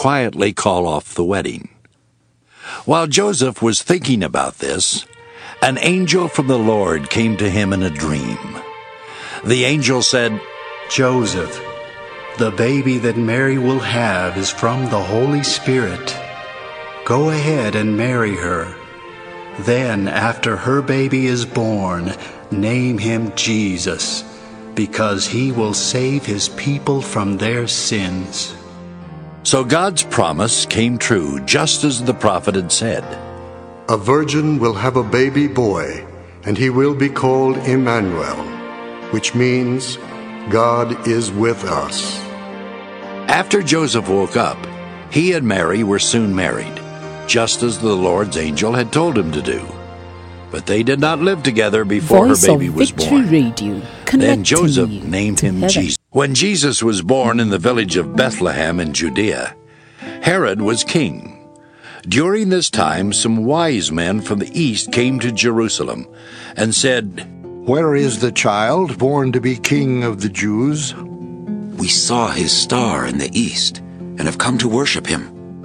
quietly call off the wedding. While Joseph was thinking about this, an angel from the Lord came to him in a dream. The angel said, "Joseph, the baby that Mary will have is from the Holy Spirit. Go ahead and marry her. Then, after her baby is born, name him Jesus, because he will save his people from their sins." So God's promise came true, just as the prophet had said. A virgin will have a baby boy, and he will be called Emmanuel, which means God is with us. After Joseph woke up, he and Mary were soon married, just as the Lord's angel had told him to do. But they did not live together before her baby was born. Radio, then Joseph named him Jesus. When Jesus was born in the village of Bethlehem in Judea, Herod was king. During this time, some wise men from the east came to Jerusalem and said, "Where is the child born to be king of the Jews? We saw his star in the east and have come to worship him."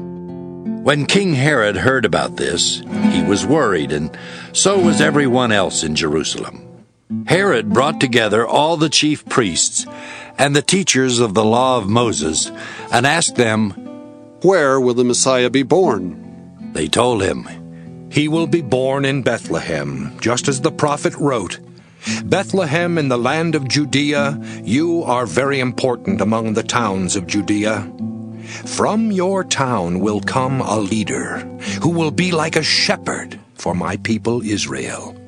When King Herod heard about this, he was worried, and so was everyone else in Jerusalem. Herod brought together all the chief priests and the teachers of the law of Moses and asked them, "Where will the Messiah be born?" They told him, "He will be born in Bethlehem, just as the prophet wrote. Bethlehem in the land of Judea, you are very important among the towns of Judea. From your town will come a leader who will be like a shepherd for my people Israel."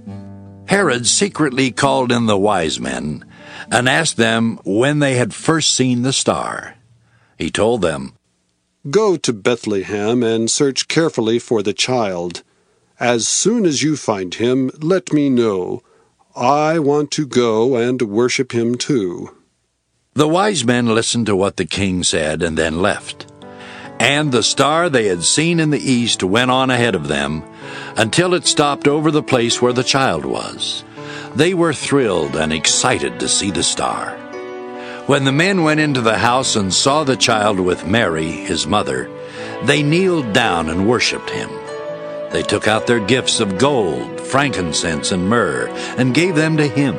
Herod secretly called in the wise men and asked them when they had first seen the star. He told them, "Go to Bethlehem and search carefully for the child. As soon as you find him, let me know. I want to go and worship him too." The wise men listened to what the king said and then left. And the star they had seen in the east went on ahead of them until it stopped over the place where the child was. They were thrilled and excited to see the star. When the men went into the house and saw the child with Mary, his mother, they kneeled down and worshipped him. They took out their gifts of gold, frankincense, and myrrh and gave them to him.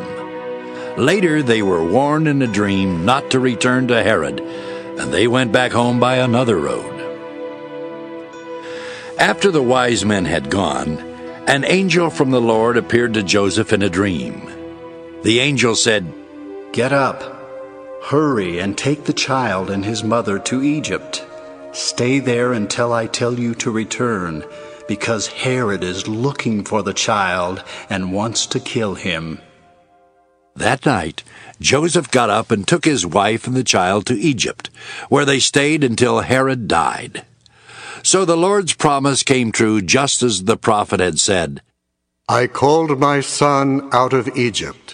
Later they were warned in a dream not to return to Herod, and they went back home by another road. After the wise men had gone, an angel from the Lord appeared to Joseph in a dream. The angel said, "Get up, hurry, and take the child and his mother to Egypt. Stay there until I tell you to return, because Herod is looking for the child and wants to kill him." That night, Joseph got up and took his wife and the child to Egypt, where they stayed until Herod died. So the Lord's promise came true, just as the prophet had said, "I called my son out of Egypt."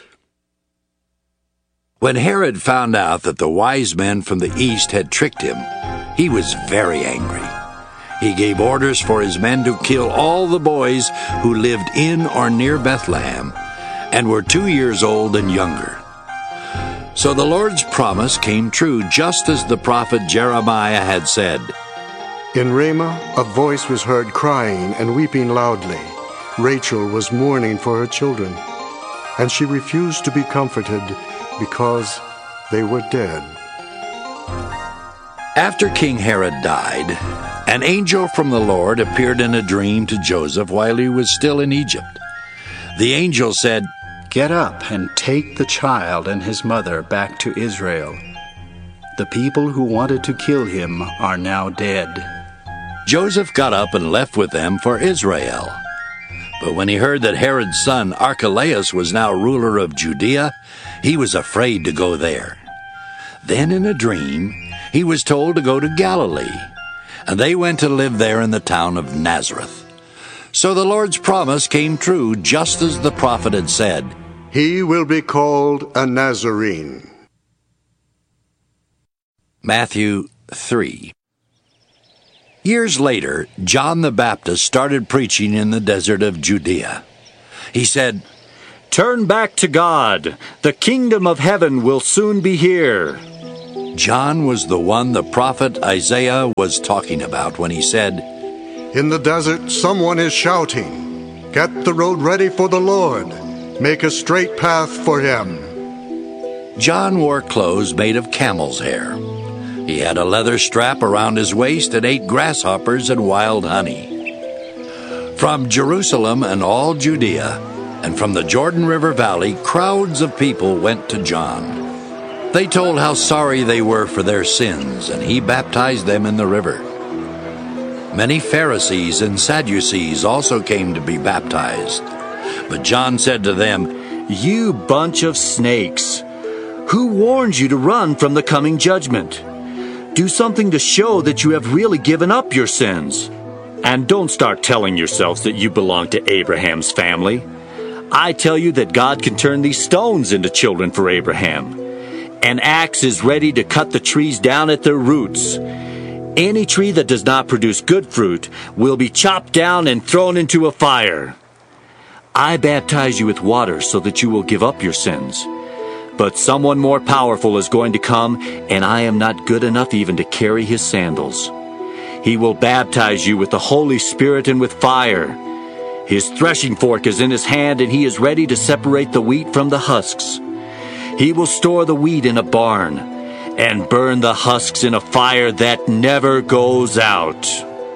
When Herod found out that the wise men from the east had tricked him, he was very angry. He gave orders for his men to kill all the boys who lived in or near Bethlehem and were 2 years old and younger. So the Lord's promise came true, just as the prophet Jeremiah had said. In Ramah, a voice was heard crying and weeping loudly. Rachel was mourning for her children, and she refused to be comforted because they were dead. After King Herod died, an angel from the Lord appeared in a dream to Joseph while he was still in Egypt. The angel said, "Get up and take the child and his mother back to Israel. The people who wanted to kill him are now dead." Joseph got up and left with them for Israel. But when he heard that Herod's son Archelaus was now ruler of Judea, he was afraid to go there. Then in a dream, he was told to go to Galilee, and they went to live there in the town of Nazareth. So the Lord's promise came true, just as the prophet had said. He will be called a Nazarene. Matthew 3. Years later, John the Baptist started preaching in the desert of Judea. He said, "Turn back to God. The kingdom of heaven will soon be here." John was the one the prophet Isaiah was talking about when he said, In the desert, someone is shouting, Get the road ready for the Lord. Make a straight path for him. John wore clothes made of camel's hair. He had a leather strap around his waist and ate grasshoppers and wild honey. From Jerusalem and all Judea, and from the Jordan River Valley, crowds of people went to John. They told how sorry they were for their sins, and he baptized them in the river. Many Pharisees and Sadducees also came to be baptized. But John said to them, You bunch of snakes! Who warned you to run from the coming judgment? Do something to show that you have really given up your sins. And don't start telling yourselves that you belong to Abraham's family. I tell you that God can turn these stones into children for Abraham. An axe is ready to cut the trees down at their roots. Any tree that does not produce good fruit will be chopped down and thrown into a fire. I baptize you with water so that you will give up your sins. But someone more powerful is going to come, and I am not good enough even to carry his sandals. He will baptize you with the Holy Spirit and with fire. His threshing fork is in his hand, and he is ready to separate the wheat from the husks. He will store the wheat in a barn and burn the husks in a fire that never goes out.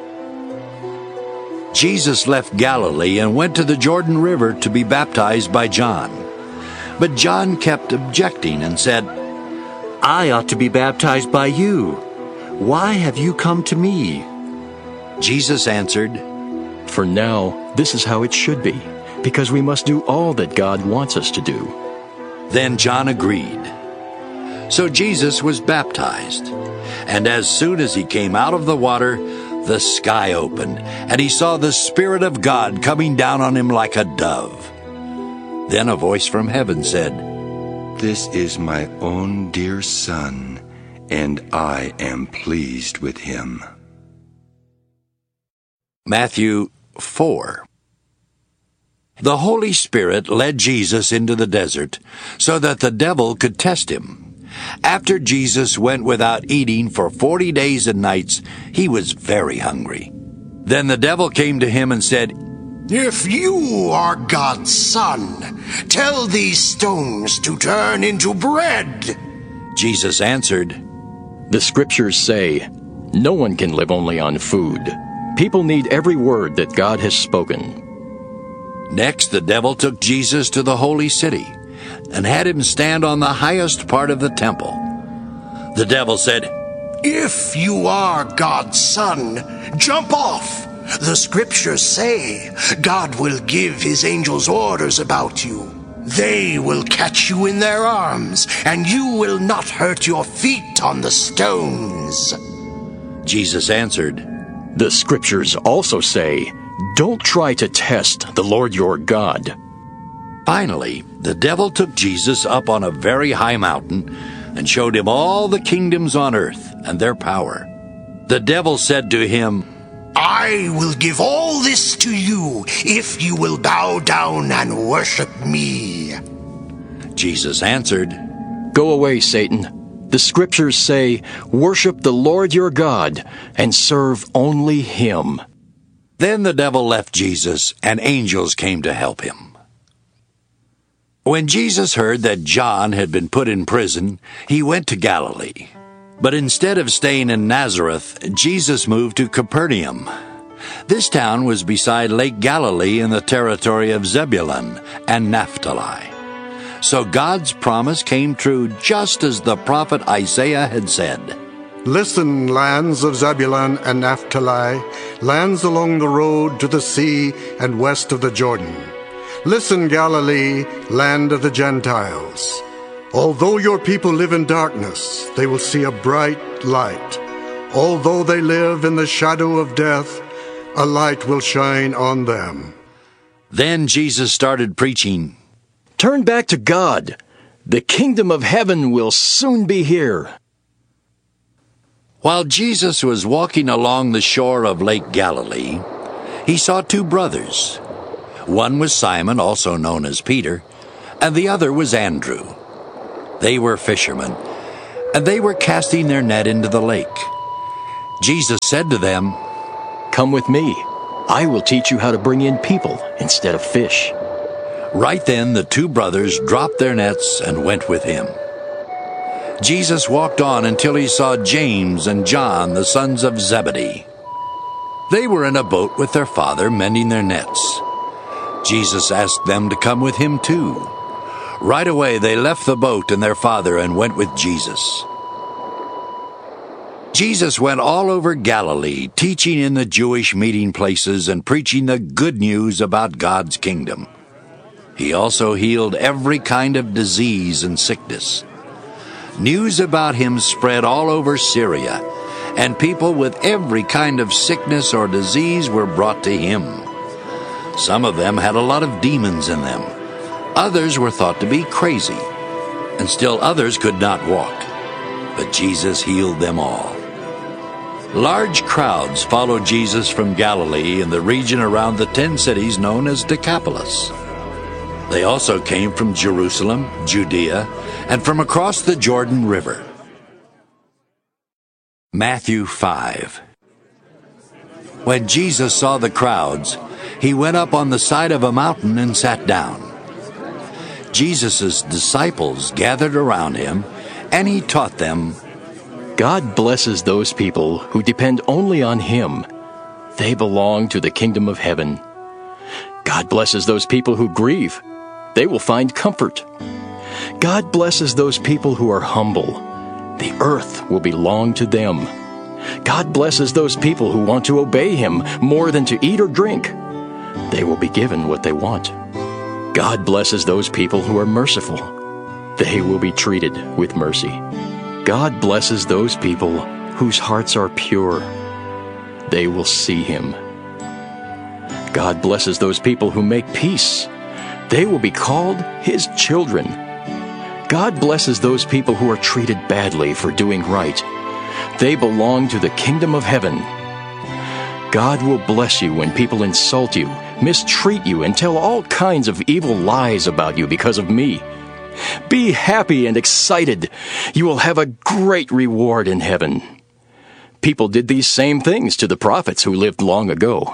Jesus left Galilee and went to the Jordan River to be baptized by John. But John kept objecting and said, I ought to be baptized by you. Why have you come to me? Jesus answered, For now, this is how it should be, because we must do all that God wants us to do. Then John agreed. So Jesus was baptized, and as soon as he came out of the water, the sky opened, and he saw the Spirit of God coming down on him like a dove. Then a voice from heaven said, This is my own dear Son, and I am pleased with him. Matthew 4. The Holy Spirit led Jesus into the desert so that the devil could test him. After Jesus went without eating for 40 days and nights, he was very hungry. Then the devil came to him and said, If you are God's son, tell these stones to turn into bread. Jesus answered, The scriptures say, No one can live only on food. People need every word that God has spoken. Next, the devil took Jesus to the holy city and had him stand on the highest part of the temple. The devil said, If you are God's son, jump off. The scriptures say God will give his angels orders about you. They will catch you in their arms, and you will not hurt your feet on the stones. Jesus answered, The scriptures also say, Don't try to test the Lord your God. Finally, the devil took Jesus up on a very high mountain and showed him all the kingdoms on earth and their power. The devil said to him, I will give all this to you if you will bow down and worship me. Jesus answered, Go away, Satan. The scriptures say, Worship the Lord your God and serve only him. Then the devil left Jesus, and angels came to help him. When Jesus heard that John had been put in prison, he went to Galilee. But instead of staying in Nazareth, Jesus moved to Capernaum. This town was beside Lake Galilee in the territory of Zebulun and Naphtali. So God's promise came true just as the prophet Isaiah had said. Listen, lands of Zebulun and Naphtali, lands along the road to the sea and west of the Jordan. Listen, Galilee, land of the Gentiles. Although your people live in darkness, they will see a bright light. Although they live in the shadow of death, a light will shine on them. Then Jesus started preaching, Turn back to God. The kingdom of heaven will soon be here. While Jesus was walking along the shore of Lake Galilee, he saw two brothers. One was Simon, also known as Peter, and the other was Andrew. They were fishermen, and they were casting their net into the lake. Jesus said to them, "Come with me. I will teach you how to bring in people instead of fish." Right then the two brothers dropped their nets and went with him. Jesus walked on until he saw James and John, the sons of Zebedee. They were in a boat with their father, mending their nets. Jesus asked them to come with him too. Right away they left the boat and their father and went with Jesus. Jesus went all over Galilee, teaching in the Jewish meeting places and preaching the good news about God's kingdom. He also healed every kind of disease and sickness. News about him spread all over Syria, and people with every kind of sickness or disease were brought to him. Some of them had a lot of demons in them. Others were thought to be crazy, and still others could not walk. But Jesus healed them all. Large crowds followed Jesus from Galilee and the region around the 10 cities known as Decapolis. They also came from Jerusalem, Judea, and from across the Jordan River. Matthew 5. When Jesus saw the crowds, he went up on the side of a mountain and sat down. Jesus' disciples gathered around him, and he taught them, God blesses those people who depend only on him. They belong to the kingdom of heaven. God blesses those people who grieve. They will find comfort. God blesses those people who are humble. The earth will belong to them. God blesses those people who want to obey him more than to eat or drink. They will be given what they want. God blesses those people who are merciful. They will be treated with mercy. God blesses those people whose hearts are pure. They will see him. God blesses those people who make peace. They will be called his children. God blesses those people who are treated badly for doing right. They belong to the kingdom of heaven. God will bless you when people insult you, mistreat you, and tell all kinds of evil lies about you because of me. Be happy and excited. You will have a great reward in heaven. People did these same things to the prophets who lived long ago.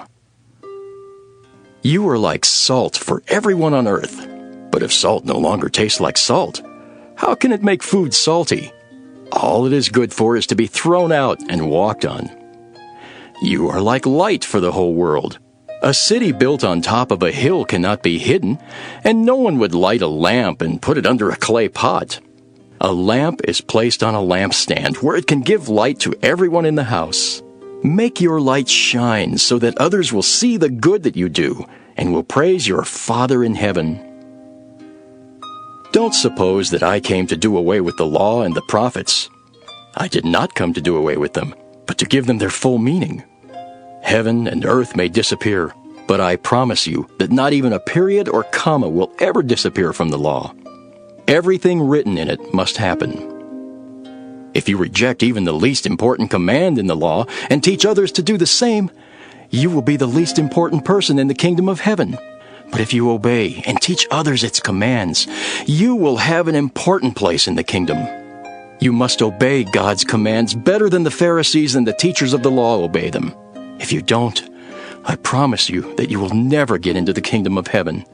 You are like salt for everyone on earth. But if salt no longer tastes like salt, how can it make food salty? All it is good for is to be thrown out and walked on. You are like light for the whole world. A city built on top of a hill cannot be hidden, and no one would light a lamp and put it under a clay pot. A lamp is placed on a lampstand where it can give light to everyone in the house. Make your light shine so that others will see the good that you do and will praise your Father in heaven. Don't suppose that I came to do away with the law and the prophets. I did not come to do away with them, but to give them their full meaning. Heaven and earth may disappear, but I promise you that not even a period or comma will ever disappear from the law. Everything written in it must happen. If you reject even the least important command in the law and teach others to do the same, you will be the least important person in the kingdom of heaven. But if you obey and teach others its commands, you will have an important place in the kingdom. You must obey God's commands better than the Pharisees and the teachers of the law obey them. If you don't, I promise you that you will never get into the kingdom of heaven.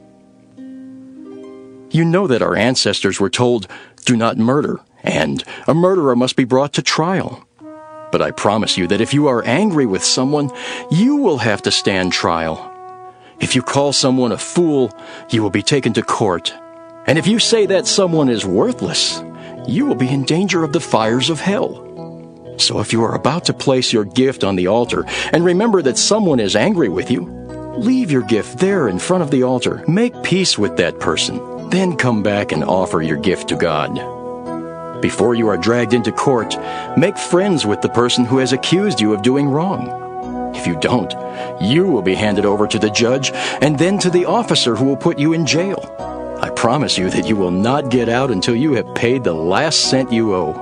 You know that our ancestors were told, "Do not murder," and "A murderer must be brought to trial." But I promise you that if you are angry with someone, you will have to stand trial. If you call someone a fool, you will be taken to court. And if you say that someone is worthless, you will be in danger of the fires of hell. So if you are about to place your gift on the altar and remember that someone is angry with you, leave your gift there in front of the altar. Make peace with that person. Then come back and offer your gift to God. Before you are dragged into court, make friends with the person who has accused you of doing wrong. If you don't, you will be handed over to the judge and then to the officer who will put you in jail. I promise you that you will not get out until you have paid the last cent you owe.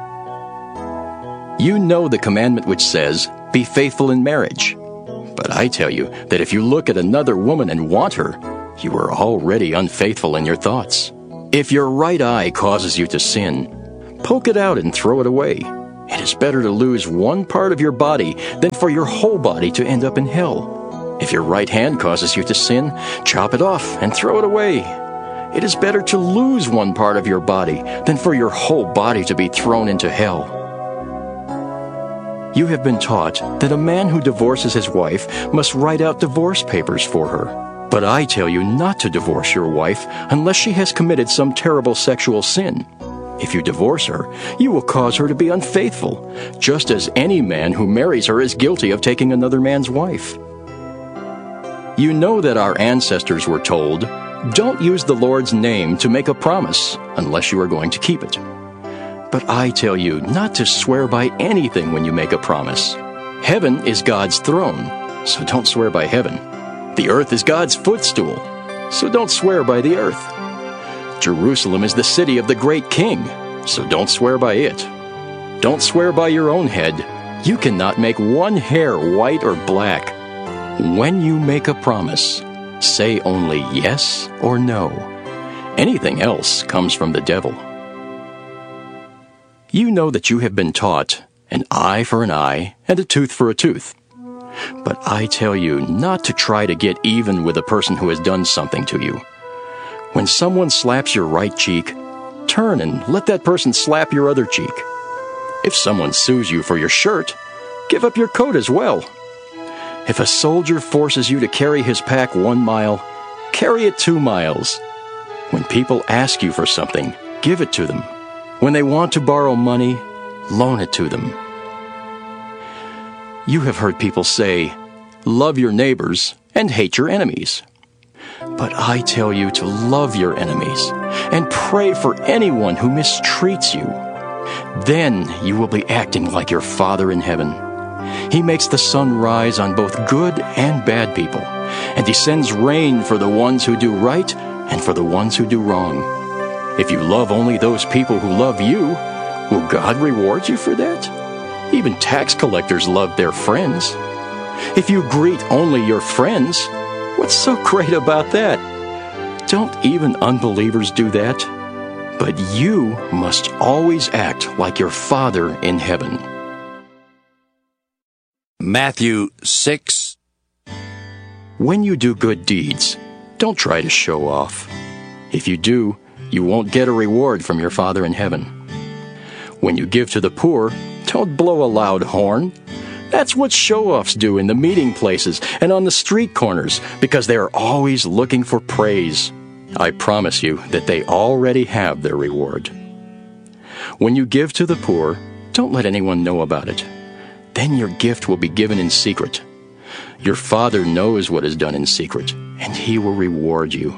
You know the commandment which says, "Be faithful in marriage." But I tell you that if you look at another woman and want her, you are already unfaithful in your thoughts. If your right eye causes you to sin, poke it out and throw it away. It is better to lose one part of your body than for your whole body to end up in hell. If your right hand causes you to sin, chop it off and throw it away. It is better to lose one part of your body than for your whole body to be thrown into hell. You have been taught that a man who divorces his wife must write out divorce papers for her. But I tell you not to divorce your wife unless she has committed some terrible sexual sin. If you divorce her, you will cause her to be unfaithful, just as any man who marries her is guilty of taking another man's wife. You know that our ancestors were told, "Don't use the Lord's name to make a promise unless you are going to keep it." But I tell you not to swear by anything when you make a promise. Heaven is God's throne, so don't swear by heaven. The earth is God's footstool, so don't swear by the earth. Jerusalem is the city of the great king, so don't swear by it. Don't swear by your own head. You cannot make one hair white or black. When you make a promise, say only yes or no. Anything else comes from the devil. You know that you have been taught an eye for an eye and a tooth for a tooth. But I tell you not to try to get even with a person who has done something to you. When someone slaps your right cheek, turn and let that person slap your other cheek. If someone sues you for your shirt, give up your coat as well. If a soldier forces you to carry his pack 1 mile, carry it 2 miles. When people ask you for something, give it to them. When they want to borrow money, loan it to them. You have heard people say, "Love your neighbors and hate your enemies." But I tell you to love your enemies and pray for anyone who mistreats you. Then you will be acting like your Father in heaven. He makes the sun rise on both good and bad people, and he sends rain for the ones who do right and for the ones who do wrong. If you love only those people who love you, will God reward you for that? Even tax collectors love their friends. If you greet only your friends, what's so great about that? Don't even unbelievers do that? But you must always act like your Father in heaven. Matthew 6. When you do good deeds, don't try to show off. If you do, you won't get a reward from your Father in heaven. When you give to the poor, don't blow a loud horn. That's what show-offs do in the meeting places and on the street corners, because they are always looking for praise. I promise you that they already have their reward. When you give to the poor, don't let anyone know about it. Then your gift will be given in secret. Your Father knows what is done in secret, and he will reward you.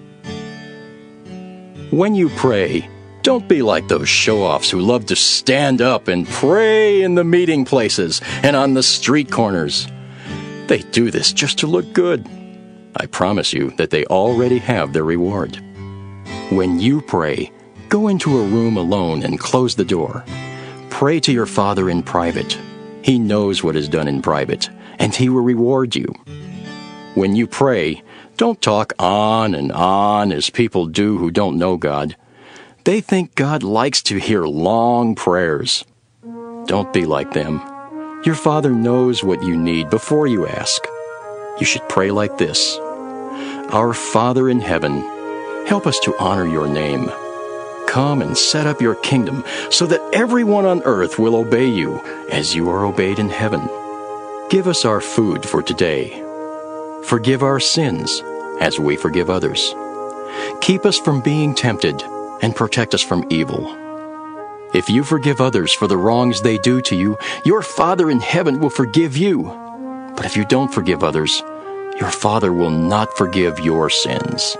When you pray, don't be like those show-offs who love to stand up and pray in the meeting places and on the street corners. They do this just to look good. I promise you that they already have their reward. When you pray, go into a room alone and close the door. Pray to your Father in private. He knows what is done in private, and he will reward you. When you pray, don't talk on and on as people do who don't know God. They think God likes to hear long prayers. Don't be like them. Your Father knows what you need before you ask. You should pray like this: Our Father in heaven, help us to honor your name. Come and set up your kingdom so that everyone on earth will obey you as you are obeyed in heaven. Give us our food for today. Forgive our sins as we forgive others. Keep us from being tempted and protect us from evil. If you forgive others for the wrongs they do to you, your Father in heaven will forgive you. But if you don't forgive others, your Father will not forgive your sins.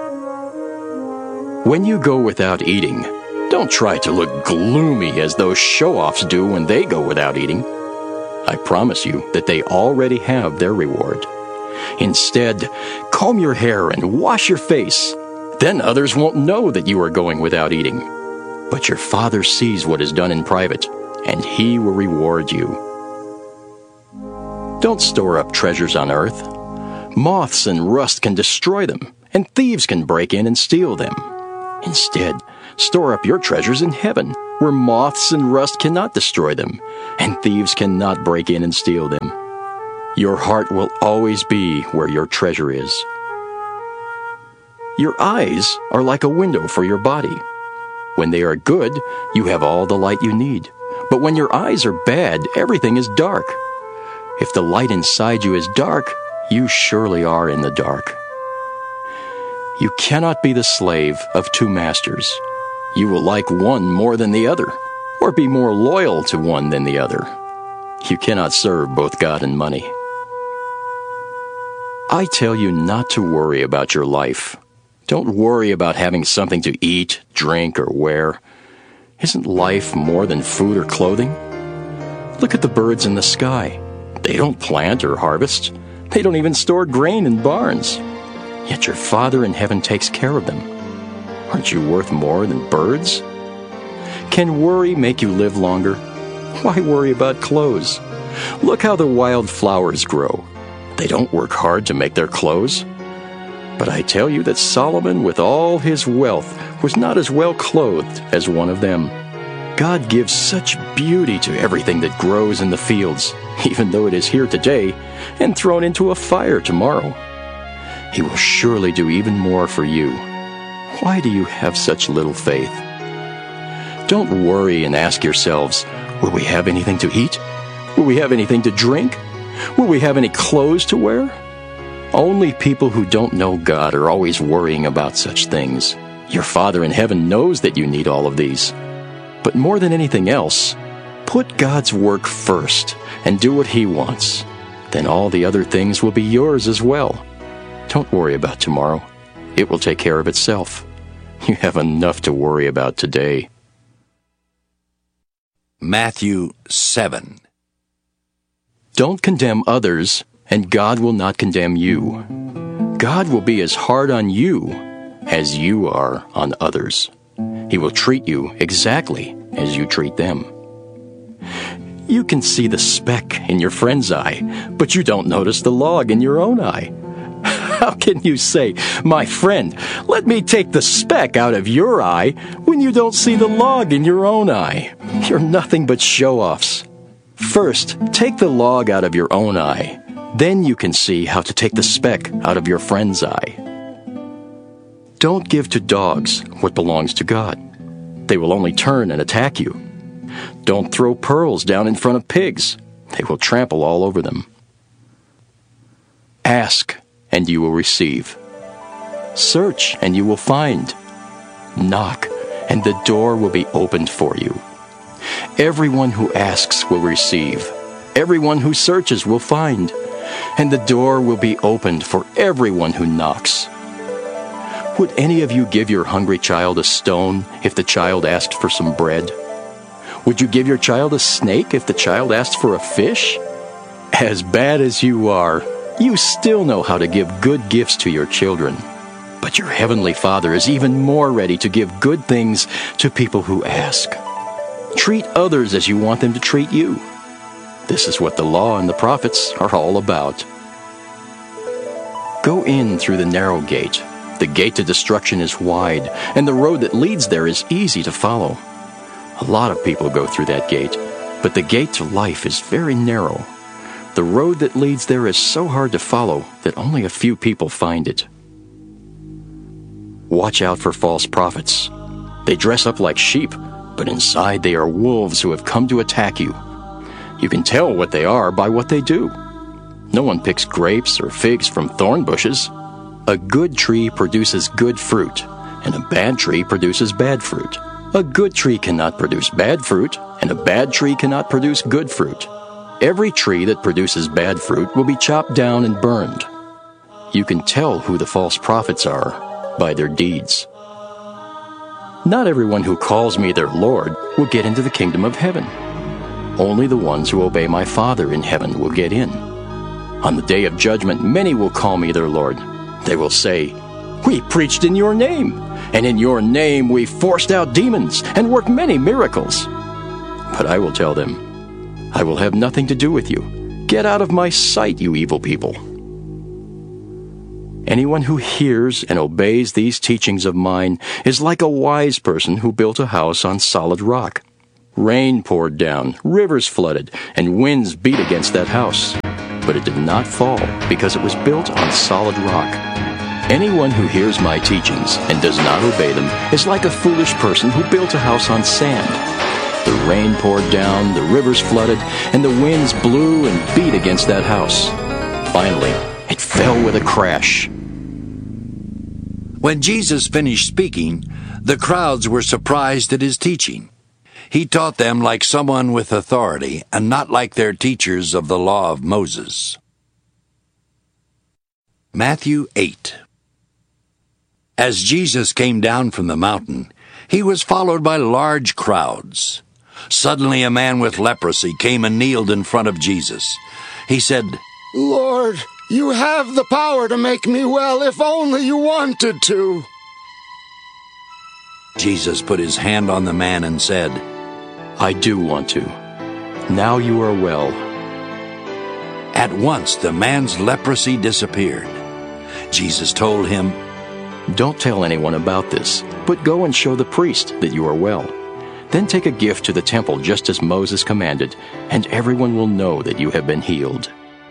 When you go without eating, don't try to look gloomy as those show-offs do when they go without eating. I promise you that they already have their reward. Instead, comb your hair and wash your face. Then others won't know that you are going without eating. But your Father sees what is done in private, and he will reward you. Don't store up treasures on earth. Moths and rust can destroy them, and thieves can break in and steal them. Instead, store up your treasures in heaven, where moths and rust cannot destroy them, and thieves cannot break in and steal them. Your heart will always be where your treasure is. Your eyes are like a window for your body. When they are good, you have all the light you need. But when your eyes are bad, everything is dark. If the light inside you is dark, you surely are in the dark. You cannot be the slave of two masters. You will like one more than the other, or be more loyal to one than the other. You cannot serve both God and money. I tell you not to worry about your life. Don't worry about having something to eat, drink, or wear. Isn't life more than food or clothing? Look at the birds in the sky. They don't plant or harvest. They don't even store grain in barns. Yet your Father in heaven takes care of them. Aren't you worth more than birds? Can worry make you live longer? Why worry about clothes? Look how the wild flowers grow. They don't work hard to make their clothes. But I tell you that Solomon, with all his wealth, was not as well clothed as one of them. God gives such beauty to everything that grows in the fields, even though it is here today and thrown into a fire tomorrow. He will surely do even more for you. Why do you have such little faith? Don't worry and ask yourselves, will we have anything to eat? Will we have anything to drink? Will we have any clothes to wear? Only people who don't know God are always worrying about such things. Your Father in heaven knows that you need all of these. But more than anything else, put God's work first and do what He wants. Then all the other things will be yours as well. Don't worry about tomorrow. It will take care of itself. You have enough to worry about today. Matthew 7. Don't condemn others, and God will not condemn you. God will be as hard on you as you are on others. He will treat you exactly as you treat them. You can see the speck in your friend's eye, but you don't notice the log in your own eye. How can you say, "My friend, let me take the speck out of your eye," when you don't see the log in your own eye? You're nothing but show-offs. First, take the log out of your own eye. Then you can see how to take the speck out of your friend's eye. Don't give to dogs what belongs to God. They will only turn and attack you. Don't throw pearls down in front of pigs. They will trample all over them. Ask, and you will receive. Search, and you will find. Knock, and the door will be opened for you. Everyone who asks will receive. Everyone who searches will find. And the door will be opened for everyone who knocks. Would any of you give your hungry child a stone if the child asked for some bread? Would you give your child a snake if the child asked for a fish? As bad as you are, you still know how to give good gifts to your children. But your heavenly Father is even more ready to give good things to people who ask. Treat others as you want them to treat you. This is what the law and the prophets are all about. Go in through the narrow gate. The gate to destruction is wide, and the road that leads there is easy to follow. A lot of people go through that gate, but the gate to life is very narrow. The road that leads there is so hard to follow that only a few people find it. Watch out for false prophets. They dress up like sheep, but inside they are wolves who have come to attack you. You can tell what they are by what they do. No one picks grapes or figs from thorn bushes. A good tree produces good fruit, and a bad tree produces bad fruit. A good tree cannot produce bad fruit, and a bad tree cannot produce good fruit. Every tree that produces bad fruit will be chopped down and burned. You can tell who the false prophets are by their deeds. Not everyone who calls me their Lord will get into the kingdom of heaven. Only the ones who obey my Father in heaven will get in. On the day of judgment, many will call me their Lord. They will say, "We preached in your name, and in your name we forced out demons and worked many miracles." But I will tell them, "I will have nothing to do with you. Get out of my sight, you evil people." Anyone who hears and obeys these teachings of mine is like a wise person who built a house on solid rock. Rain poured down, rivers flooded, and winds beat against that house. But it did not fall because it was built on solid rock. Anyone who hears my teachings and does not obey them is like a foolish person who built a house on sand. The rain poured down, the rivers flooded, and the winds blew and beat against that house. Finally, it fell with a crash. When Jesus finished speaking, the crowds were surprised at his teaching. He taught them like someone with authority and not like their teachers of the law of Moses. Matthew 8. As Jesus came down from the mountain, he was followed by large crowds. Suddenly a man with leprosy came and kneeled in front of Jesus. He said, Lord, you have the power to make me well if only you wanted to. Jesus put his hand on the man and said, I do want to. Now you are well. At once the man's leprosy disappeared. Jesus told him, Don't tell anyone about this, but go and show the priest that you are well. Then take a gift to the temple just as Moses commanded, and everyone will know that you have been healed.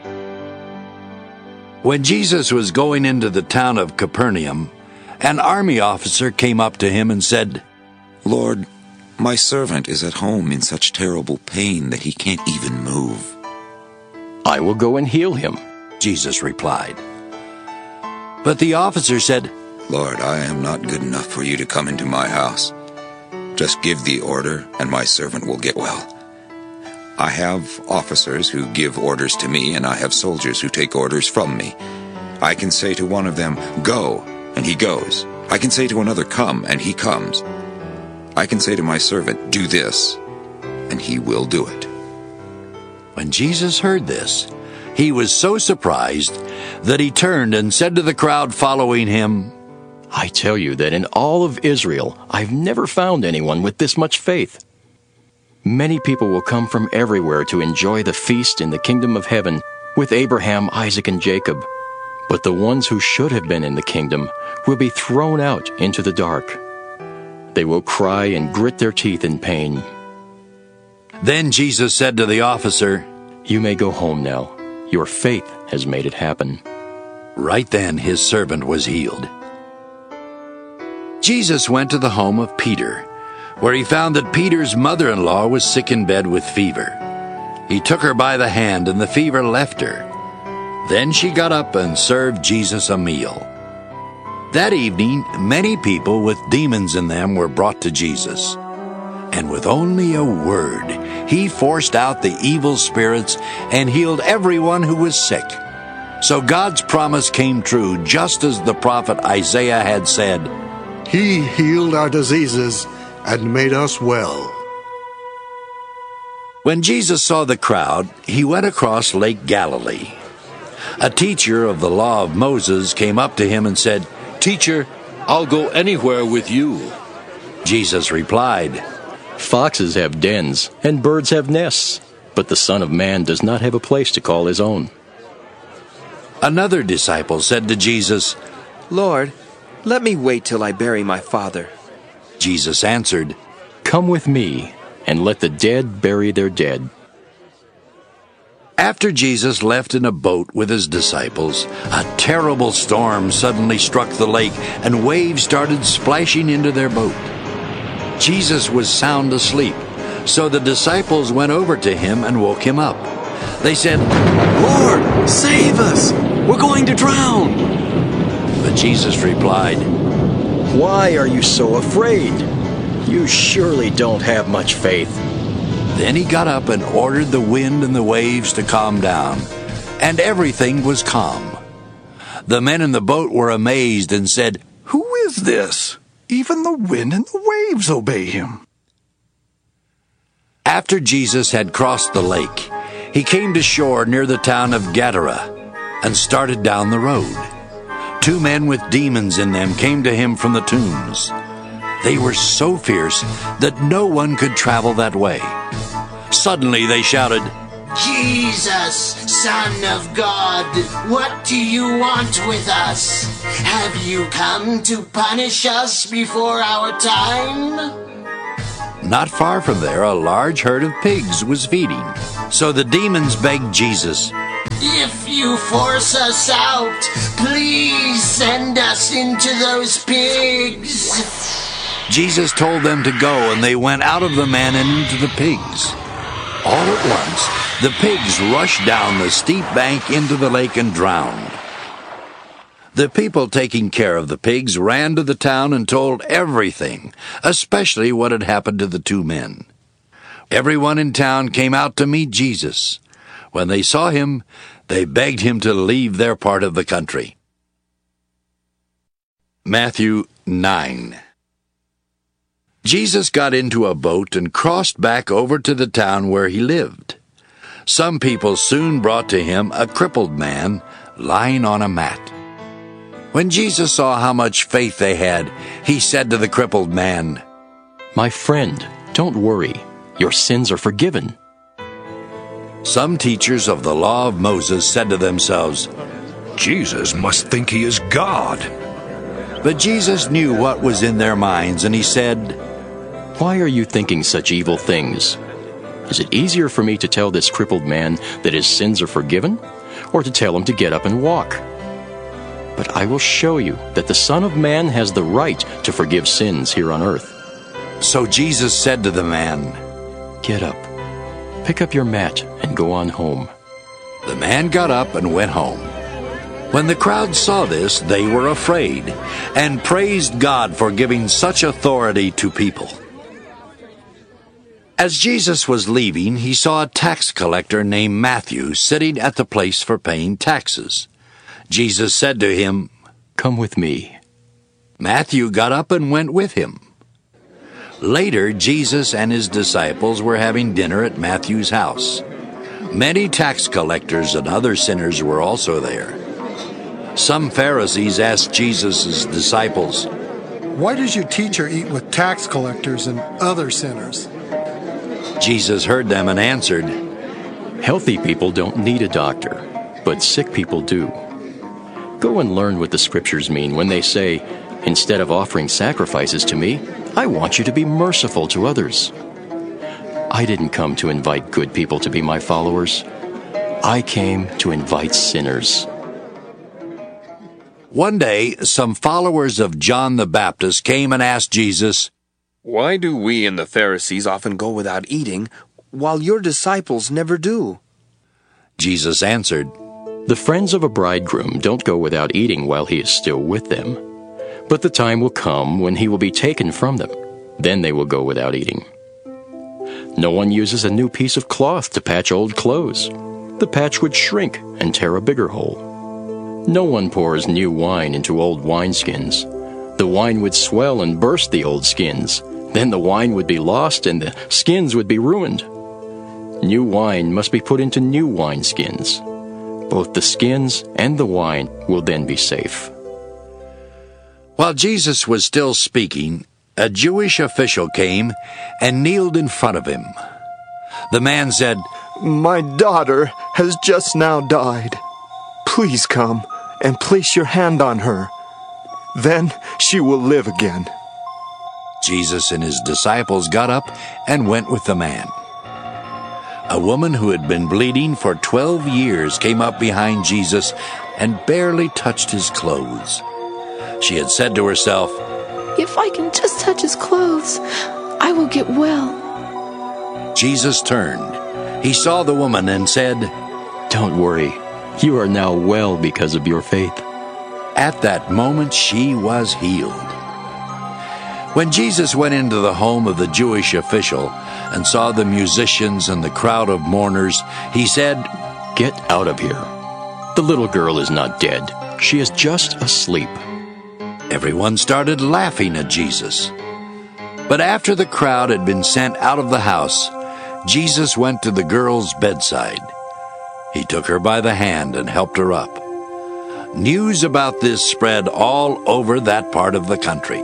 When Jesus was going into the town of Capernaum, an army officer came up to him and said, Lord, my servant is at home in such terrible pain that he can't even move. I will go and heal him, Jesus replied. But the officer said, Lord, I am not good enough for you to come into my house. Just give the order, and my servant will get well. I have officers who give orders to me, and I have soldiers who take orders from me. I can say to one of them, Go, and he goes. I can say to another, Come, and he comes. I can say to my servant, Do this, and he will do it. When Jesus heard this, he was so surprised that he turned and said to the crowd following him, I tell you that in all of Israel, I've never found anyone with this much faith. Many people will come from everywhere to enjoy the feast in the kingdom of heaven with Abraham, Isaac, and Jacob. But the ones who should have been in the kingdom will be thrown out into the dark. They will cry and grit their teeth in pain. Then Jesus said to the officer, You may go home now. Your faith has made it happen. Right then his servant was healed. Jesus went to the home of Peter, where he found that Peter's mother-in-law was sick in bed with fever. He took her by the hand, and the fever left her. Then she got up and served Jesus a meal. That evening, many people with demons in them were brought to Jesus. And with only a word, he forced out the evil spirits and healed everyone who was sick. So God's promise came true, just as the prophet Isaiah had said, He healed our diseases and made us well. When Jesus saw the crowd, he went across Lake Galilee. A teacher of the law of Moses came up to him and said, Teacher, I'll go anywhere with you. Jesus replied, Foxes have dens, and birds have nests, but the Son of Man does not have a place to call his own. Another disciple said to Jesus, Lord, let me wait till I bury my father. Jesus answered, Come with me, and let the dead bury their dead. After Jesus left in a boat with his disciples, a terrible storm suddenly struck the lake, and waves started splashing into their boat. Jesus was sound asleep, so the disciples went over to him and woke him up. They said, Lord, save us! We're going to drown! But Jesus replied, Why are you so afraid? You surely don't have much faith. Then he got up and ordered the wind and the waves to calm down, and everything was calm. The men in the boat were amazed and said, Who is this? Even the wind and the waves obey him. After Jesus had crossed the lake, he came to shore near the town of Gadara and started down the road. 2 men with demons in them came to him from the tombs. They were so fierce that no one could travel that way. Suddenly they shouted, Jesus, Son of God, what do you want with us? Have you come to punish us before our time? Not far from there, a large herd of pigs was feeding. So the demons begged Jesus, "If you force us out, please send us into those pigs." Jesus told them to go, and they went out of the man and into the pigs. All at once, the pigs rushed down the steep bank into the lake and drowned. The people taking care of the pigs ran to the town and told everything, especially what had happened to the two men. Everyone in town came out to meet Jesus. When they saw him, they begged him to leave their part of the country. Matthew 9. Jesus got into a boat and crossed back over to the town where he lived. Some people soon brought to him a crippled man lying on a mat. When Jesus saw how much faith they had, he said to the crippled man, "My friend, don't worry. Your sins are forgiven." Some teachers of the law of Moses said to themselves, "Jesus must think he is God." But Jesus knew what was in their minds, and he said, "Why are you thinking such evil things? Is it easier for me to tell this crippled man that his sins are forgiven, or to tell him to get up and walk? But I will show you that the Son of Man has the right to forgive sins here on earth." So Jesus said to the man, "Get up, pick up your mat, and go on home." The man got up and went home. When the crowd saw this, they were afraid and praised God for giving such authority to people. As Jesus was leaving, he saw a tax collector named Matthew sitting at the place for paying taxes. Jesus said to him, "Come with me." Matthew got up and went with him. Later, Jesus and his disciples were having dinner at Matthew's house. Many tax collectors and other sinners were also there. Some Pharisees asked Jesus' disciples, "Why does your teacher eat with tax collectors and other sinners?" Jesus heard them and answered, "Healthy people don't need a doctor, but sick people do. Go and learn what the scriptures mean when they say, 'Instead of offering sacrifices to me, I want you to be merciful to others.' I didn't come to invite good people to be my followers. I came to invite sinners." One day, some followers of John the Baptist came and asked Jesus, "Why do we and the Pharisees often go without eating, while your disciples never do?" Jesus answered, "The friends of a bridegroom don't go without eating while he is still with them. But the time will come when he will be taken from them. Then they will go without eating. No one uses a new piece of cloth to patch old clothes. The patch would shrink and tear a bigger hole. No one pours new wine into old wineskins. The wine would swell and burst the old skins. Then the wine would be lost and the skins would be ruined. New wine must be put into new wineskins. Both the skins and the wine will then be safe." While Jesus was still speaking, a Jewish official came and kneeled in front of him. The man said, "My daughter has just now died. Please come and place your hand on her. Then she will live again." Jesus and his disciples got up and went with the man. A woman who had been bleeding for 12 years came up behind Jesus and barely touched his clothes. She had said to herself, "If I can just touch his clothes, I will get well." Jesus turned. He saw the woman and said, "Don't worry. You are now well because of your faith." At that moment, she was healed. When Jesus went into the home of the Jewish official and saw the musicians and the crowd of mourners, he said, "Get out of here. The little girl is not dead. She is just asleep." Everyone started laughing at Jesus. But after the crowd had been sent out of the house, Jesus went to the girl's bedside. He took her by the hand and helped her up. News about this spread all over that part of the country.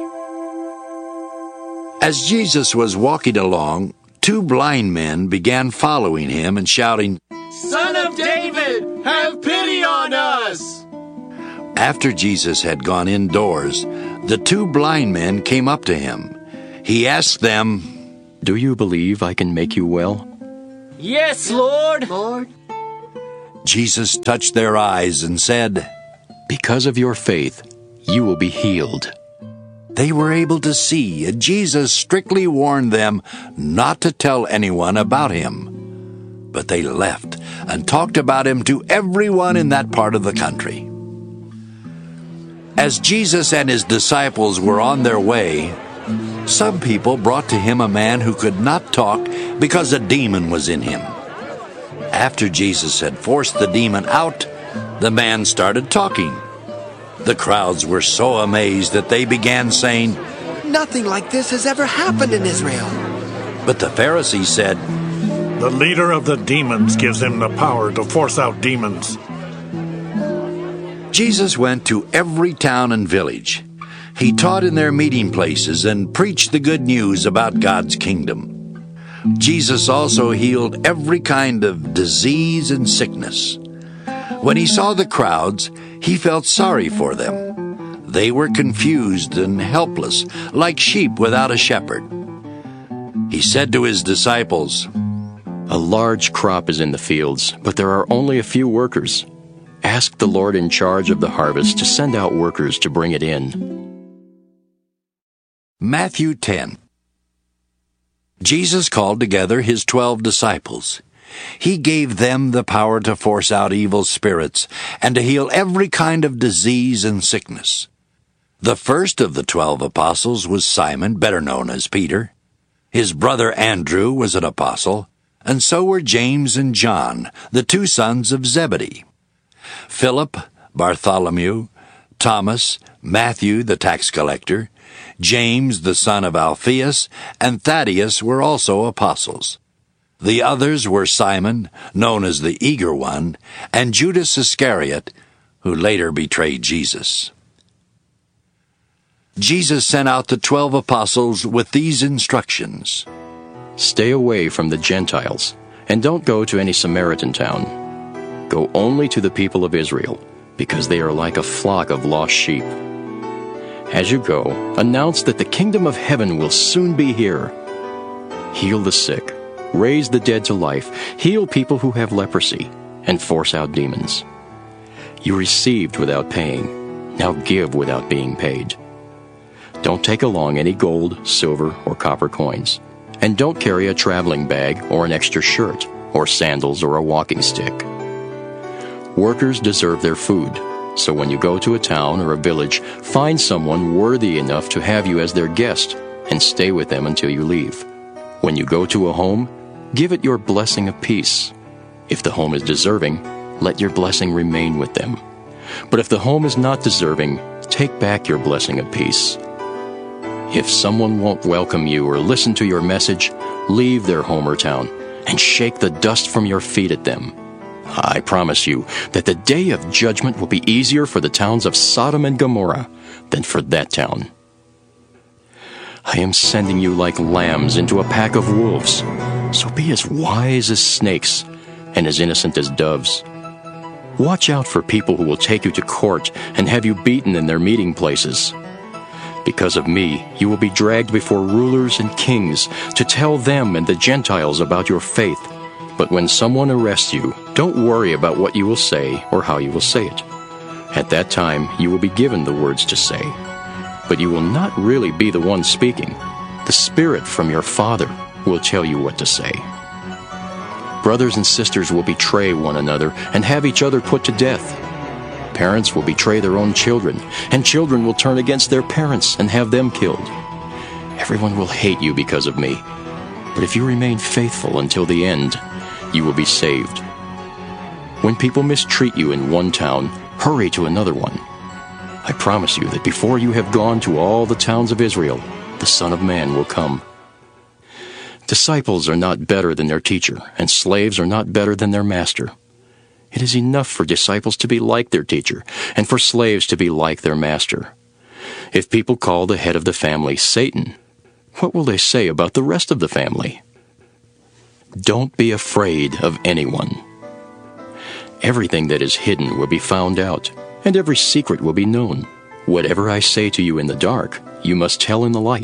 As Jesus was walking along, 2 blind men began following him and shouting, "Son of David, have pity on us!" After Jesus had gone indoors, the 2 blind men came up to him. He asked them, Do you believe I can make you well? Yes, Lord. Lord. Jesus touched their eyes and said, Because of your faith, you will be healed. They were able to see, and Jesus strictly warned them not to tell anyone about him. But they left and talked about him to everyone in that part of the country. As Jesus and his disciples were on their way, some people brought to him a man who could not talk because a demon was in him. After Jesus had forced the demon out, the man started talking. The crowds were so amazed that they began saying, Nothing like this has ever happened in Israel. But the Pharisees said, The leader of the demons gives him the power to force out demons. Jesus went to every town and village. He taught in their meeting places and preached the good news about God's kingdom. Jesus also healed every kind of disease and sickness. When he saw the crowds, he felt sorry for them. They were confused and helpless, like sheep without a shepherd. He said to his disciples, A large crop is in the fields, but there are only a few workers. Ask the Lord in charge of the harvest to send out workers to bring it in. Matthew 10. Jesus called together his 12 disciples. He gave them the power to force out evil spirits and to heal every kind of disease and sickness. The first of the 12 apostles was Simon, better known as Peter. His brother Andrew was an apostle, and so were James and John, the 2 sons of Zebedee. Philip, Bartholomew, Thomas, Matthew the tax collector, James the son of Alphaeus, and Thaddeus were also apostles. The others were Simon, known as the Eager One, and Judas Iscariot, who later betrayed Jesus. Jesus sent out the 12 apostles with these instructions. Stay away from the Gentiles, and don't go to any Samaritan town. Go only to the people of Israel, because they are like a flock of lost sheep. As you go, announce that the kingdom of heaven will soon be here. Heal the sick, raise the dead to life, heal people who have leprosy, and force out demons. You received without paying, now give without being paid. Don't take along any gold, silver, or copper coins, and don't carry a traveling bag or an extra shirt, or sandals or a walking stick. Workers deserve their food. So when you go to a town or a village, find someone worthy enough to have you as their guest and stay with them until you leave. When you go to a home, give it your blessing of peace. If the home is deserving, let your blessing remain with them. But if the home is not deserving, take back your blessing of peace. If someone won't welcome you or listen to your message, leave their home or town and shake the dust from your feet at them. I promise you that the day of judgment will be easier for the towns of Sodom and Gomorrah than for that town. I am sending you like lambs into a pack of wolves, so be as wise as snakes and as innocent as doves. Watch out for people who will take you to court and have you beaten in their meeting places. Because of me, you will be dragged before rulers and kings to tell them and the Gentiles about your faith. But when someone arrests you, don't worry about what you will say or how you will say it. At that time, you will be given the words to say. But you will not really be the one speaking. The Spirit from your Father will tell you what to say. Brothers and sisters will betray one another and have each other put to death. Parents will betray their own children, and children will turn against their parents and have them killed. Everyone will hate you because of me. But if you remain faithful until the end, you will be saved. When people mistreat you in one town, hurry to another one. I promise you that before you have gone to all the towns of Israel, the Son of Man will come. Disciples are not better than their teacher, and slaves are not better than their master. It is enough for disciples to be like their teacher, and for slaves to be like their master. If people call the head of the family Satan, what will they say about the rest of the family? Don't be afraid of anyone. Everything that is hidden will be found out, and every secret will be known. Whatever I say to you in the dark, you must tell in the light,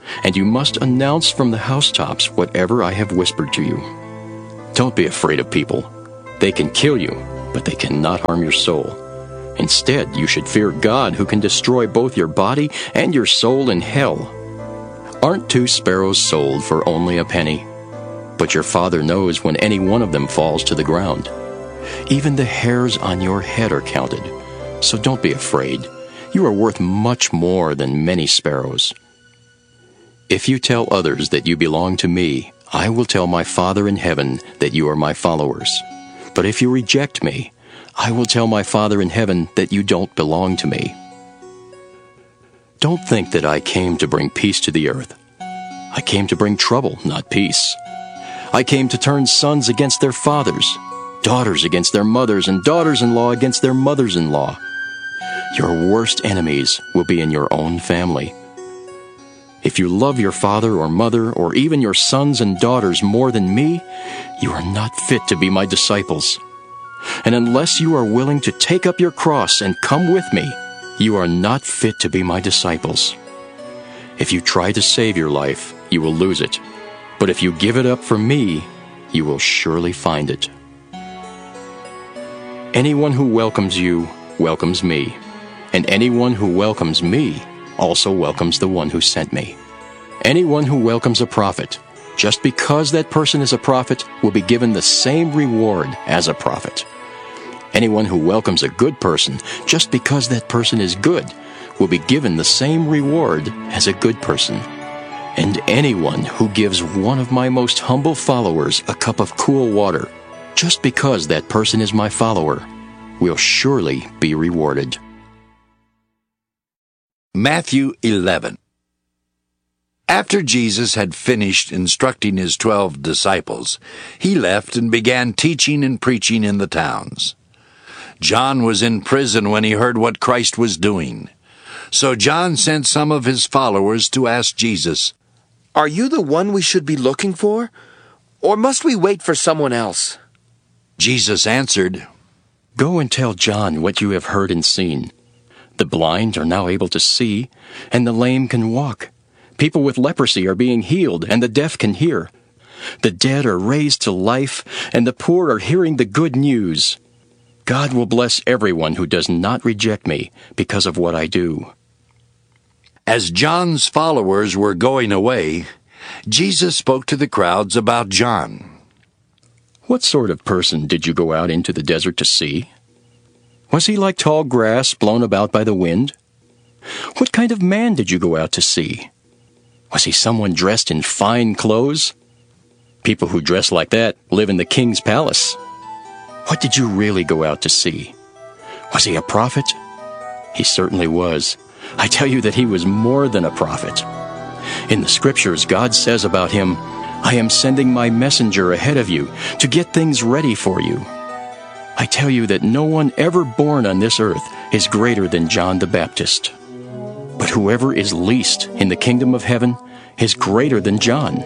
and you must announce from the housetops whatever I have whispered to you. Don't be afraid of people. They can kill you, but they cannot harm your soul. Instead, you should fear God, who can destroy both your body and your soul in hell. Aren't 2 sparrows sold for only a penny? But your Father knows when any one of them falls to the ground. Even the hairs on your head are counted. So don't be afraid. You are worth much more than many sparrows. If you tell others that you belong to me, I will tell my Father in heaven that you are my followers. But if you reject me, I will tell my Father in heaven that you don't belong to me. Don't think that I came to bring peace to the earth. I came to bring trouble, not peace. I came to turn sons against their fathers, daughters against their mothers, and daughters-in-law against their mothers-in-law. Your worst enemies will be in your own family. If you love your father or mother, or even your sons and daughters more than me, you are not fit to be my disciples. And unless you are willing to take up your cross and come with me, you are not fit to be my disciples. If you try to save your life, you will lose it. But if you give it up for me, you will surely find it. Anyone who welcomes you welcomes me, and anyone who welcomes me also welcomes the one who sent me. Anyone who welcomes a prophet, just because that person is a prophet, will be given the same reward as a prophet. Anyone who welcomes a good person, just because that person is good, will be given the same reward as a good person. And anyone who gives one of my most humble followers a cup of cool water, just because that person is my follower, will surely be rewarded. Matthew 11. After Jesus had finished instructing his 12 disciples, he left and began teaching and preaching in the towns. John was in prison when he heard what Christ was doing. So John sent some of his followers to ask Jesus, "Are you the one we should be looking for? Or must we wait for someone else?" Jesus answered, Go and tell John what you have heard and seen. The blind are now able to see, and the lame can walk. People with leprosy are being healed, and the deaf can hear. The dead are raised to life, and the poor are hearing the good news. God will bless everyone who does not reject me because of what I do. As John's followers were going away, Jesus spoke to the crowds about John. What sort of person did you go out into the desert to see? Was he like tall grass blown about by the wind? What kind of man did you go out to see? Was he someone dressed in fine clothes? People who dress like that live in the king's palace. What did you really go out to see? Was he a prophet? He certainly was. I tell you that he was more than a prophet. In the scriptures, God says about him, I am sending my messenger ahead of you to get things ready for you. I tell you that no one ever born on this earth is greater than John the Baptist. But whoever is least in the kingdom of heaven is greater than John.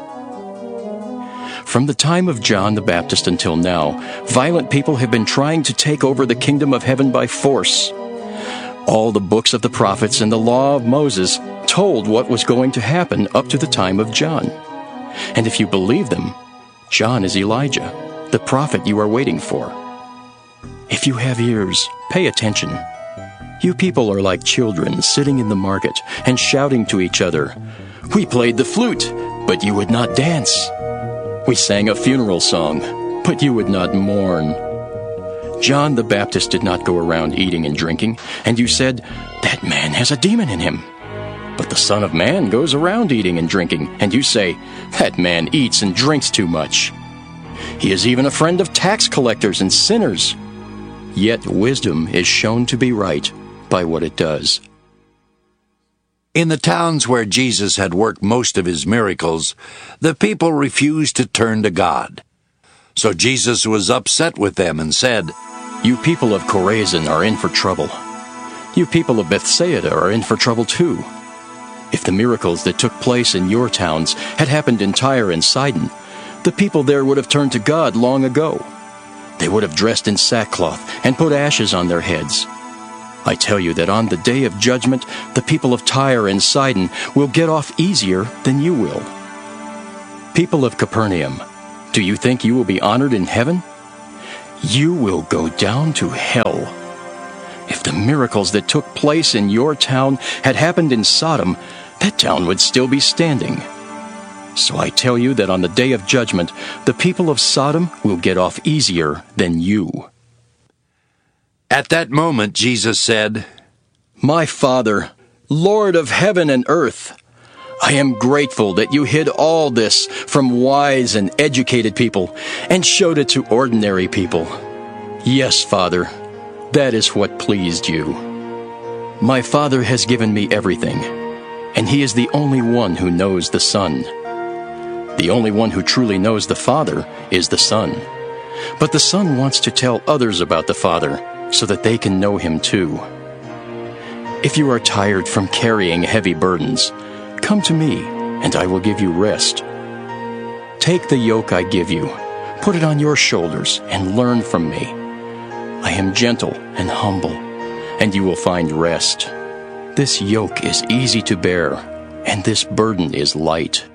From the time of John the Baptist until now, violent people have been trying to take over the kingdom of heaven by force. All the books of the prophets and the law of Moses told what was going to happen up to the time of John. And if you believe them, John is Elijah, the prophet you are waiting for. If you have ears, pay attention. You people are like children sitting in the market and shouting to each other, We played the flute, but you would not dance. We sang a funeral song, but you would not mourn. John the Baptist did not go around eating and drinking, and you said, That man has a demon in him. But the Son of Man goes around eating and drinking, and you say, That man eats and drinks too much. He is even a friend of tax collectors and sinners. Yet wisdom is shown to be right by what it does. In the towns where Jesus had worked most of his miracles, the people refused to turn to God. So Jesus was upset with them and said, You people of Chorazin are in for trouble. You people of Bethsaida are in for trouble too. If the miracles that took place in your towns had happened in Tyre and Sidon, the people there would have turned to God long ago. They would have dressed in sackcloth and put ashes on their heads. I tell you that on the day of judgment, the people of Tyre and Sidon will get off easier than you will. People of Capernaum, do you think you will be honored in heaven? You will go down to hell. If the miracles that took place in your town had happened in Sodom, that town would still be standing. So I tell you that on the day of judgment, the people of Sodom will get off easier than you. At that moment, Jesus said, My Father, Lord of heaven and earth, I am grateful that you hid all this from wise and educated people and showed it to ordinary people. Yes, Father, that is what pleased you. My Father has given me everything, and He is the only one who knows the Son. The only one who truly knows the Father is the Son. But the Son wants to tell others about the Father so that they can know Him too. If you are tired from carrying heavy burdens, come to me, and I will give you rest. Take the yoke I give you, put it on your shoulders, and learn from me. I am gentle and humble, and you will find rest. This yoke is easy to bear, and this burden is light.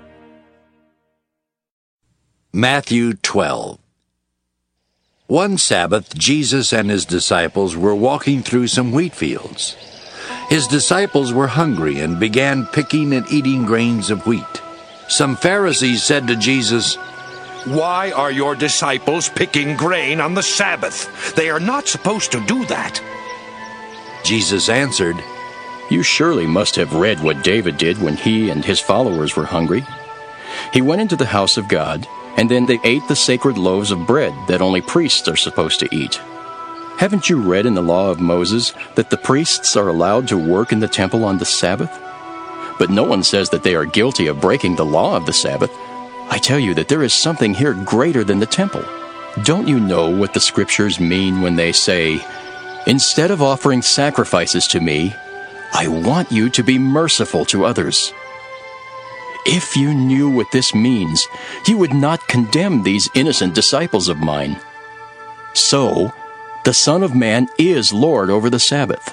Matthew 12. One Sabbath, Jesus and His disciples were walking through some wheat fields. His disciples were hungry and began picking and eating grains of wheat. Some Pharisees said to Jesus, Why are your disciples picking grain on the Sabbath? They are not supposed to do that. Jesus answered, You surely must have read what David did when he and his followers were hungry. He went into the house of God, and then they ate the sacred loaves of bread that only priests are supposed to eat. Haven't you read in the law of Moses that the priests are allowed to work in the temple on the Sabbath? But no one says that they are guilty of breaking the law of the Sabbath. I tell you that there is something here greater than the temple. Don't you know what the Scriptures mean when they say, Instead of offering sacrifices to me, I want you to be merciful to others? If you knew what this means, you would not condemn these innocent disciples of mine. So, the Son of Man is Lord over the Sabbath.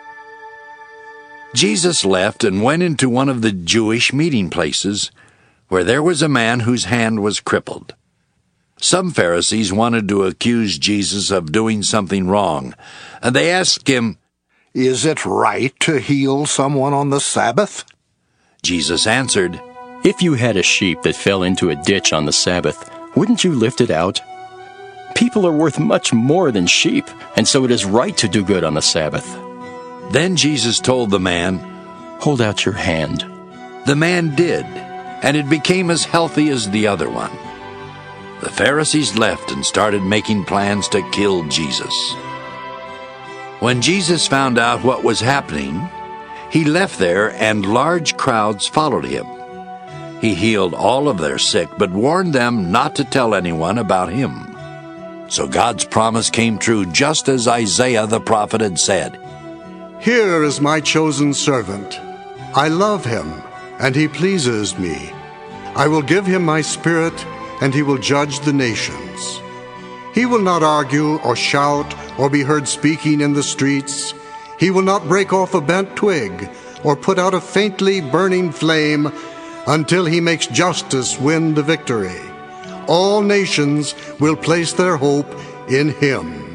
Jesus left and went into one of the Jewish meeting places, where there was a man whose hand was crippled. Some Pharisees wanted to accuse Jesus of doing something wrong, and they asked him, Is it right to heal someone on the Sabbath? Jesus answered, If you had a sheep that fell into a ditch on the Sabbath, wouldn't you lift it out? People are worth much more than sheep, and so it is right to do good on the Sabbath. Then Jesus told the man, Hold out your hand. The man did, and it became as healthy as the other one. The Pharisees left and started making plans to kill Jesus. When Jesus found out what was happening, He left there, and large crowds followed Him. He healed all of their sick, but warned them not to tell anyone about Him. So God's promise came true, just as Isaiah the prophet had said. Here is my chosen servant. I love him, and he pleases me. I will give him my spirit, and he will judge the nations. He will not argue or shout or be heard speaking in the streets. He will not break off a bent twig or put out a faintly burning flame until he makes justice win the victory. All nations will place their hope in him.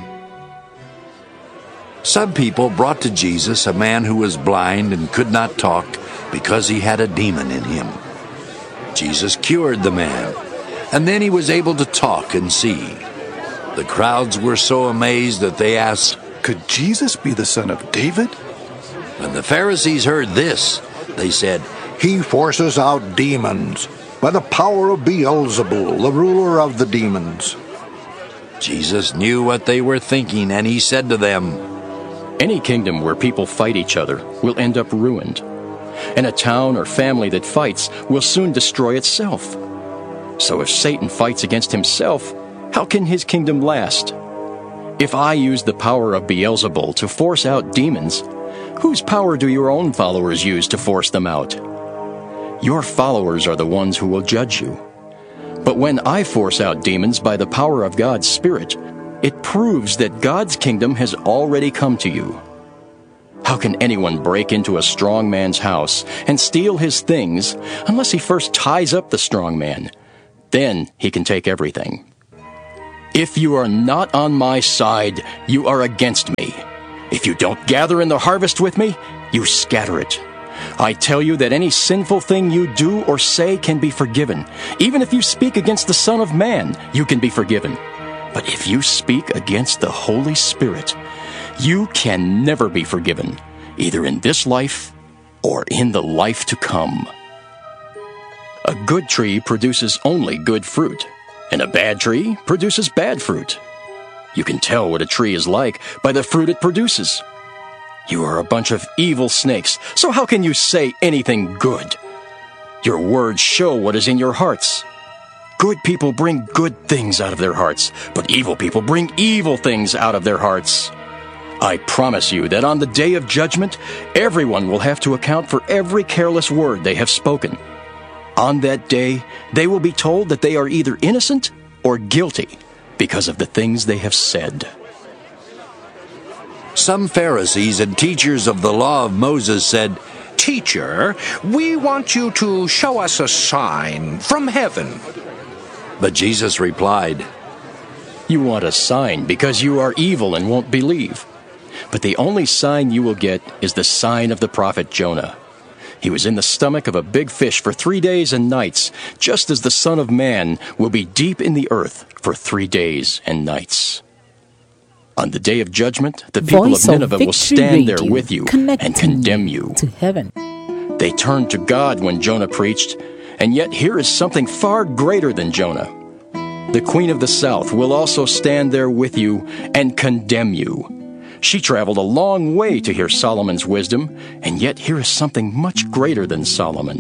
Some people brought to Jesus a man who was blind and could not talk because he had a demon in him. Jesus cured the man, and then he was able to talk and see. The crowds were so amazed that they asked, Could Jesus be the son of David? When the Pharisees heard this, they said, He forces out demons by the power of Beelzebul, the ruler of the demons. Jesus knew what they were thinking, and He said to them, Any kingdom where people fight each other will end up ruined, and a town or family that fights will soon destroy itself. So if Satan fights against himself, how can his kingdom last? If I use the power of Beelzebul to force out demons, whose power do your own followers use to force them out? Your followers are the ones who will judge you. But when I force out demons by the power of God's Spirit, it proves that God's kingdom has already come to you. How can anyone break into a strong man's house and steal his things unless he first ties up the strong man? Then he can take everything. If you are not on my side, you are against me. If you don't gather in the harvest with me, you scatter it. I tell you that any sinful thing you do or say can be forgiven. Even if you speak against the Son of Man, you can be forgiven. But if you speak against the Holy Spirit, you can never be forgiven, either in this life or in the life to come. A good tree produces only good fruit, and a bad tree produces bad fruit. You can tell what a tree is like by the fruit it produces. You are a bunch of evil snakes, so how can you say anything good? Your words show what is in your hearts. Good people bring good things out of their hearts, but evil people bring evil things out of their hearts. I promise you that on the day of judgment, everyone will have to account for every careless word they have spoken. On that day, they will be told that they are either innocent or guilty because of the things they have said. Some Pharisees and teachers of the law of Moses said, "Teacher, we want you to show us a sign from heaven." But Jesus replied, "You want a sign because you are evil and won't believe. But the only sign you will get is the sign of the prophet Jonah. He was in the stomach of a big fish for 3 days and nights, just as the Son of Man will be deep in the earth for 3 days and nights. On the day of judgment, the people of Nineveh will stand there with you and condemn you to heaven. They turned to God when Jonah preached, and yet here is something far greater than Jonah. The Queen of the South will also stand there with you and condemn you. She traveled a long way to hear Solomon's wisdom, and yet here is something much greater than Solomon.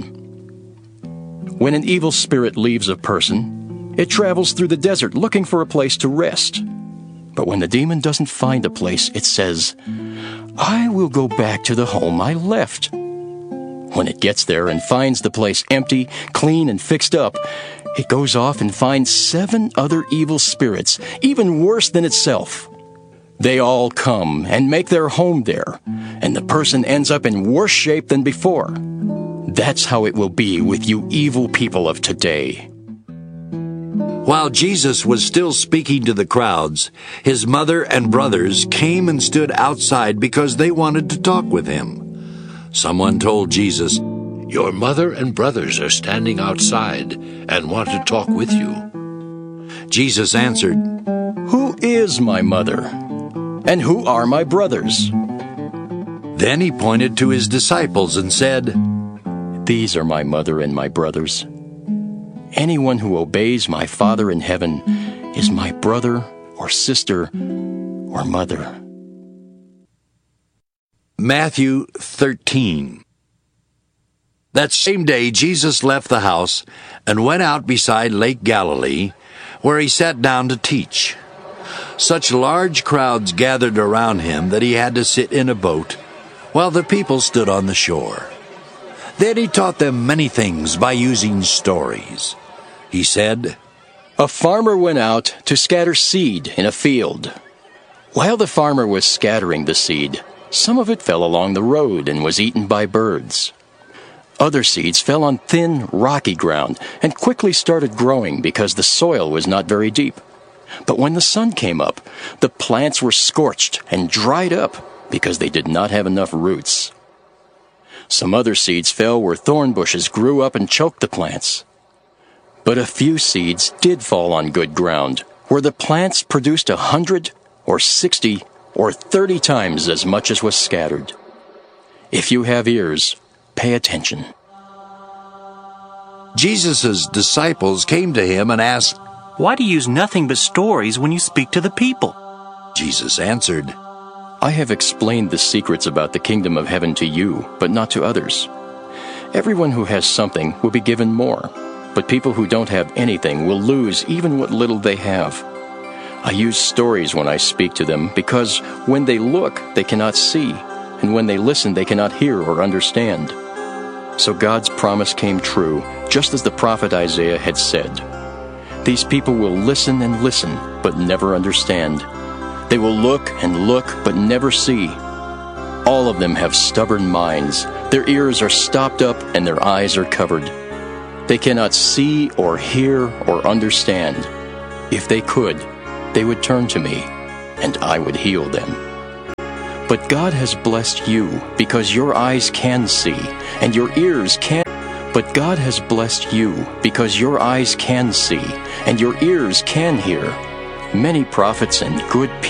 When an evil spirit leaves a person, it travels through the desert looking for a place to rest. But when the demon doesn't find a place, it says, "I will go back to the home I left." When it gets there and finds the place empty, clean, and fixed up, it goes off and finds 7 other evil spirits, even worse than itself. They all come and make their home there, and the person ends up in worse shape than before. That's how it will be with you evil people of today. While Jesus was still speaking to the crowds, his mother and brothers came and stood outside because they wanted to talk with him. Someone told Jesus, "Your mother and brothers are standing outside and want to talk with you." Jesus answered, "Who is my mother? And who are my brothers?" Then he pointed to his disciples and said, "These are my mother and my brothers. Anyone who obeys my Father in heaven is my brother or sister or mother." Matthew 13. That same day Jesus left the house and went out beside Lake Galilee, where he sat down to teach. Such large crowds gathered around him that he had to sit in a boat, while the people stood on the shore. Then he taught them many things by using stories. He said, "A farmer went out to scatter seed in a field. While the farmer was scattering the seed, some of it fell along the road and was eaten by birds. Other seeds fell on thin, rocky ground and quickly started growing because the soil was not very deep. But when the sun came up, the plants were scorched and dried up because they did not have enough roots. Some other seeds fell where thorn bushes grew up and choked the plants. But a few seeds did fall on good ground, where the plants produced 100 or 60 or 30 times as much as was scattered. If you have ears, pay attention." Jesus' disciples came to him and asked, "Why do you use nothing but stories when you speak to the people?" Jesus answered, "I have explained the secrets about the kingdom of heaven to you, but not to others. Everyone who has something will be given more, but people who don't have anything will lose even what little they have. I use stories when I speak to them because when they look, they cannot see, and when they listen, they cannot hear or understand." So God's promise came true, just as the prophet Isaiah had said. These people will listen and listen, but never understand. They will look and look, but never see. All of them have stubborn minds. Their ears are stopped up and their eyes are covered. They cannot see or hear or understand. If they could, they would turn to me, and I would heal them. But God has blessed you because your eyes can see, and your ears can. But God has blessed you because your eyes can see, and your ears can hear. Many prophets and good people